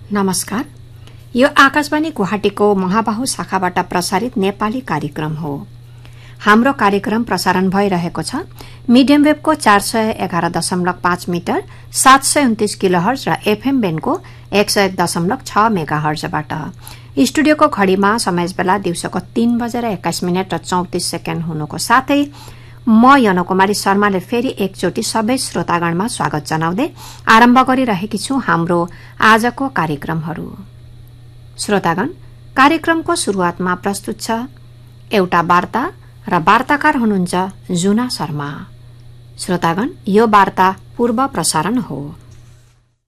नमस्कार। यो आकाशवाणी गुवाहाटीको महाबाहु शाखाबाट प्रसारित नेपाली कार्यक्रम हो। हाम्रो कार्यक्रम प्रसारण भइरहेको छ मिडियम वेभको 411.5 मिटर 729 किलोहर्ज र एफएम बेनको 101.6 मेगाहर्जबाट। स्टुडियोको घड़ीमा समय बेला दिउँसोको 3:21 र 34 सेकेन्ड हुनुको साथै म यनकुमारी शर्माले फेरि एकचोटि सबै श्रोतागणमा स्वागत जनाउँदै आरम्भ गरिरहेकी छु हाम्रो आजको कार्यक्रमहरू। श्रोतागण, कार्यक्रमको शुरूआतमा प्रस्तुत छ एउटा वार्ता र वार्ताकार हुनुहुन्छ जुना शर्मा। श्रोतागण, यो वार्ता पूर्व प्रसारण हो।